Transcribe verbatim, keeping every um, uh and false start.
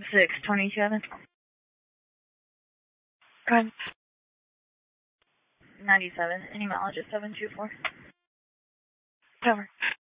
six twenty-seven. Go ahead. ninety-seven. Entomologist seven two four. Over.